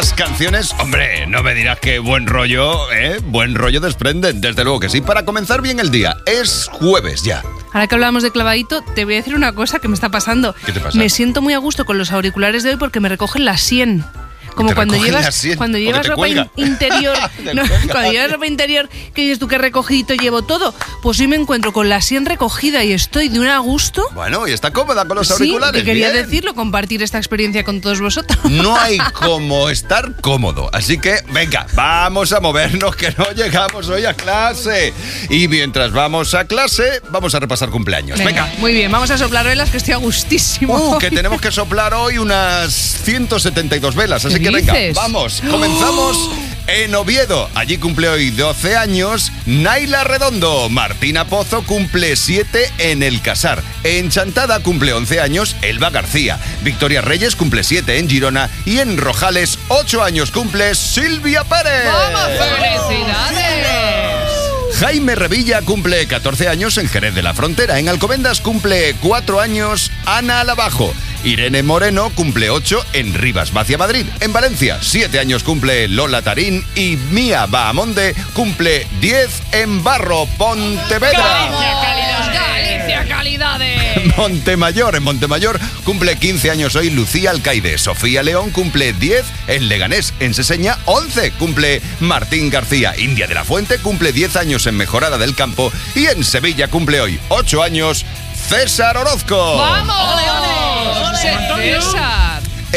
estas canciones, hombre, no me dirás que buen rollo, ¿eh? Buen rollo desprenden, desde luego que sí, para comenzar bien el día. Es jueves ya. Ahora que hablábamos de clavadito, te voy a decir una cosa que me está pasando. ¿Qué te pasa? Me siento muy a gusto con los auriculares de hoy porque me recogen la sien. Como cuando llevas ropa interior, cuando llevas ropa interior, que dices tú que recogidito llevo todo, pues hoy me encuentro con la sien recogida y estoy de un a gusto. Bueno, y está cómoda con los auriculares. Sí, quería bien. decirlo, compartir esta experiencia con todos vosotros. No hay como estar cómodo, así que venga, vamos a movernos que no llegamos hoy a clase. Y mientras vamos a clase, vamos a repasar cumpleaños. Venga. Muy bien, vamos a soplar velas que estoy a gustísimo. Que tenemos que soplar hoy unas 172 velas, así que venga, vamos, comenzamos en Oviedo. Allí cumple hoy 12 años Naila Redondo. Martina Pozo cumple 7 en El Casar. En Chantada cumple 11 años Elba García. Victoria Reyes cumple 7 en Girona. Y en Rojales 8 años cumple Silvia Pérez. ¡Vamos, felicidades! Jaime Revilla cumple 14 años en Jerez de la Frontera. En Alcobendas cumple 4 años Ana Alabajo. Irene Moreno cumple 8 en Rivas Vacia, Madrid. En Valencia, 7 años cumple Lola Tarín. Y Mía Bahamonde cumple 10 en Barro, Pontevedra. ¡Galicia, calidades! En Montemayor cumple 15 años hoy Lucía Alcaide. Sofía León cumple 10 en Leganés. En Seseña, 11 cumple Martín García. India de la Fuente cumple 10 años en Mejorada del Campo. Y en Sevilla cumple hoy 8 años César Orozco. ¡Vamos! ¡César!